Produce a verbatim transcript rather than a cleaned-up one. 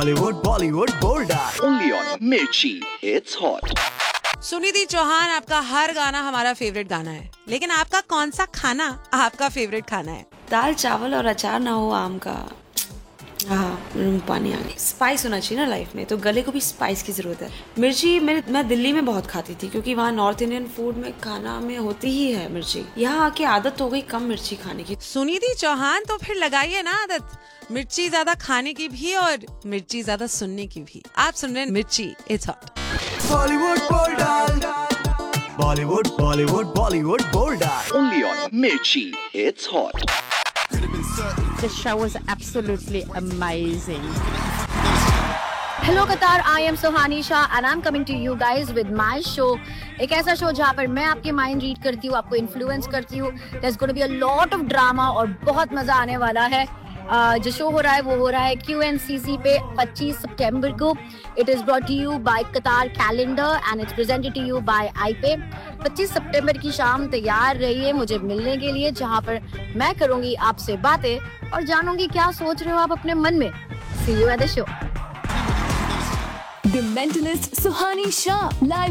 Hollywood, Bollywood, bold Only on Mirchi. It's hot. Sunidhi Chauhan, आपका हर गाना हमारा फेवरेट गाना है, लेकिन आपका कौन सा खाना आपका फेवरेट खाना है? दाल चावल और अचार ना हो आम का, हाँ पानी आ गया। स्पाइस होना चाहिए ना लाइफ में, तो गले को भी स्पाइस की जरूरत है। मिर्ची मैं मैं दिल्ली में बहुत खाती थी, क्योंकि वहाँ नॉर्थ इंडियन फूड में खाना में होती ही है मिर्ची। यहाँ आके आदत हो गई कम मिर्ची खाने की। सुनिधि चौहान, तो फिर लगाइए ना आदत मिर्ची ज्यादा खाने की भी और मिर्ची ज्यादा सुनने की भी। आप सुन रहे हैं मिर्ची, it's hot. Hollywood, bold Bollywood, Bollywood, Bollywood, bold Only on Mirchi. It's hot. The show was absolutely amazing. Hello Qatar, I am Sohani Shah and I'm coming to you guys with my show. एक ऐसा show जहाँ पर मैं आपके mind read करती हूँ, आपको influence करती हूँ। There's going to be a lot of drama और बहुत मजा आने वाला है। Uh, जो शो हो रहा है वो हो रहा है क्यू एन सी सी पे पच्चीस सितंबर को। It is brought to you bye कतार calendar and it's presented to you bye आईपे। पच्चीस सितंबर की शाम तैयार रहिए मुझे मिलने के लिए, जहां पर मैं करूंगी आपसे बातें और जानूंगी क्या सोच रहे हो आप अपने मन में। सी you at the show. The Mentalist Suhani Shah, live